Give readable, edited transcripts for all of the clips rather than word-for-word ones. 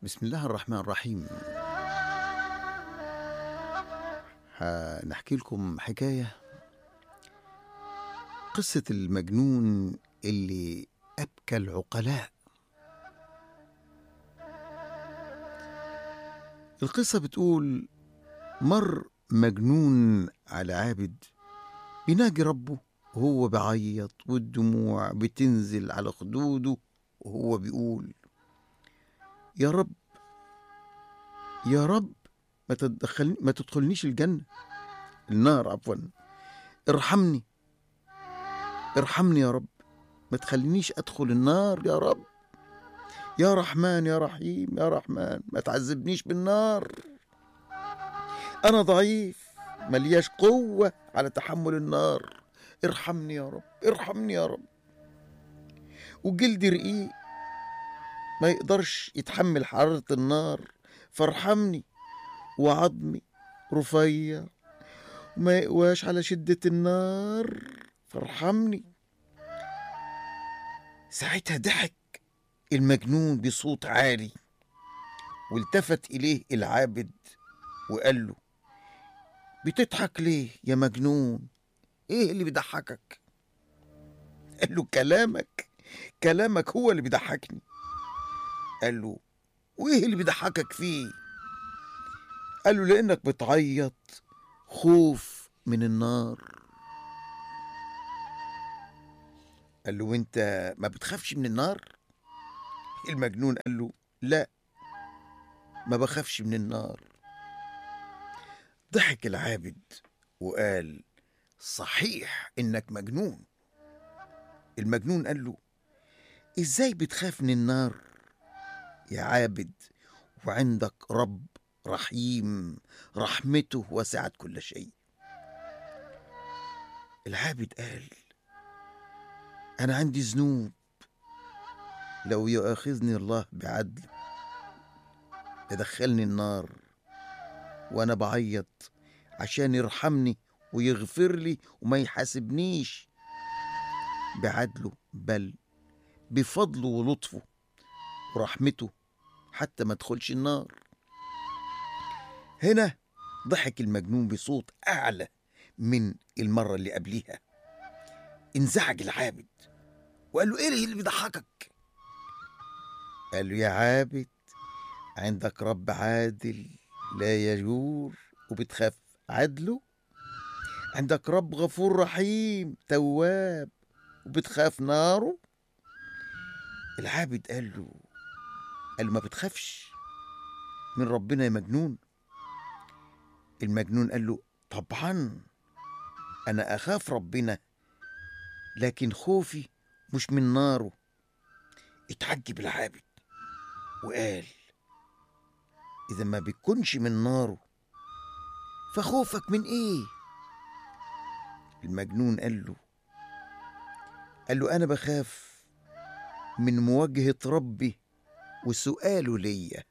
بسم الله الرحمن الرحيم. هنحكي لكم حكاية، قصة المجنون اللي أبكى العقلاء. القصة بتقول: مر مجنون على عابد بيناجي ربه وهو بيعيط والدموع بتنزل على خدوده، وهو بيقول: يا رب يا رب، ما تدخلنيش النار عفوا. ارحمني ارحمني يا رب، ما تخلينيش أدخل النار يا رب. يا رحمن يا رحيم يا رحمن، ما تعذبنيش بالنار. أنا ضعيف، ملياش قوة على تحمل النار. ارحمني يا رب ارحمني يا رب. وجلدي رقيق ما يقدرش يتحمل حرارة النار، فارحمني. وعظمي رفيع وما يقواش على شدة النار، فارحمني. ساعتها ضحك المجنون بصوت عالي، والتفت إليه العابد وقال له: بتضحك ليه يا مجنون؟ ايه اللي بيضحكك؟ قال له: كلامك هو اللي بيضحكني. قال له: وايه اللي بيضحكك فيه؟ قال له: لانك بتعيط خوف من النار. قال له: وانت ما بتخافش من النار؟ المجنون قال له: لا، ما بخافش من النار. ضحك العابد وقال: صحيح انك مجنون. المجنون قال له: ازاي بتخاف من النار يا عابد وعندك رب رحيم رحمته وسعت كل شيء؟ العابد قال: أنا عندي ذنوب، لو يؤاخذني الله بعدل يدخلني النار وأنا بعيط عشان يرحمني ويغفر لي وما يحاسبنيش بعدله، بل بفضله ولطفه ورحمته حتى ما ادخلش النار. هنا ضحك المجنون بصوت أعلى من المرة اللي قبليها. انزعج العابد وقال له: ايه اللي بيضحكك؟ قال له: يا عابد، عندك رب عادل لا يجور وبتخاف عدله. عندك رب غفور رحيم تواب وبتخاف ناره. العابد قال له: ما بتخافش من ربنا يا مجنون؟ المجنون قال له: طبعا أنا أخاف ربنا، لكن خوفي مش من ناره. اتعجب العابد وقال: إذا ما بيكونش من ناره فخوفك من إيه؟ المجنون قال له: أنا بخاف من مواجهة ربي وسؤاله ليا،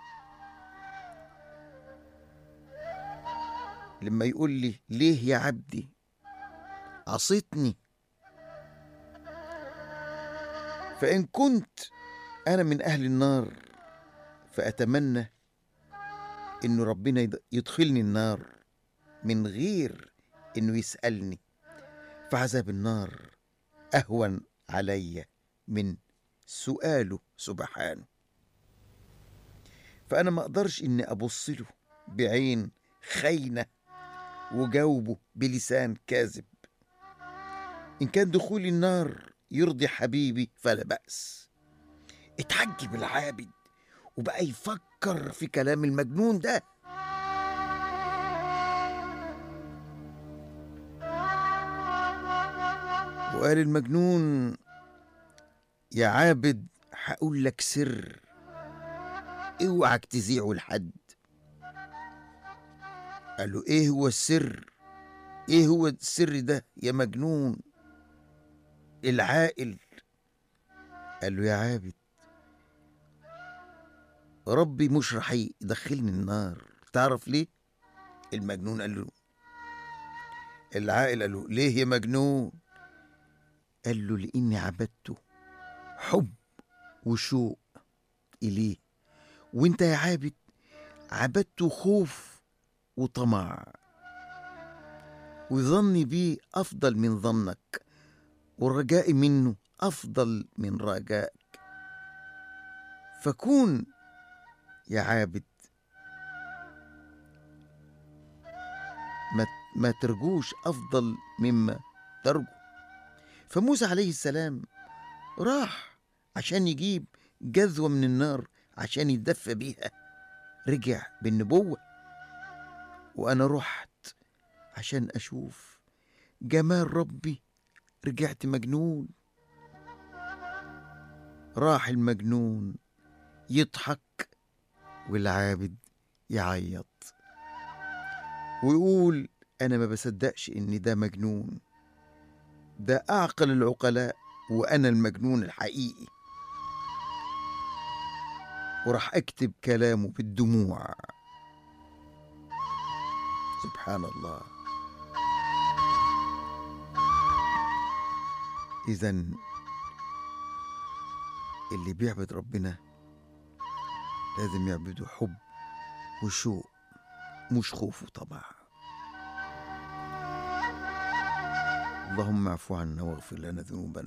لما يقول لي: ليه يا عبدي عصيتني؟ فإن كنت أنا من أهل النار فأتمنى إنه ربنا يدخلني النار من غير إنه يسألني، فعذاب النار أهون علي من سؤاله سبحانه. فأنا ما أقدرش إني أبص له بعين خاينة وجاوبه بلسان كاذب. إن كان دخول النار يرضي حبيبي فلا بأس. اتعجب العابد وبقى يفكر في كلام المجنون ده. وقال المجنون: يا عابد، هقول لك سر اوعك تذيعه لحد. قال له: ايه هو السر؟ ايه هو السر ده يا مجنون العاقل؟ قال له: يا عابد، ربي مش رح يدخلني النار. تعرف ليه؟ المجنون العاقل قال له: ليه يا مجنون؟ قال له: لاني عبدته حب وشوق إليه، وانت يا عابد عبدته خوف وطمع، وظني بيه أفضل من ظنك، والرجاء منه أفضل من رجائك. فكون يا عابد ما ترجوش أفضل مما ترجو. فموسى عليه السلام راح عشان يجيب جذوة من النار عشان يتدفى بيها، رجع بالنبوة. وأنا رحت عشان أشوف جمال ربي، رجعت مجنون. راح المجنون يضحك والعابد يعيط ويقول أنا ما بصدقش إن ده مجنون، ده أعقل العقلاء وأنا المجنون الحقيقي. وراح أكتب كلامه بالدموع. سبحان الله. إذن اللي بيعبد ربنا لازم يعبده حب وشوق، مش خوف وطمع. اللهم اعف عنا واغفر لنا ذنوبنا.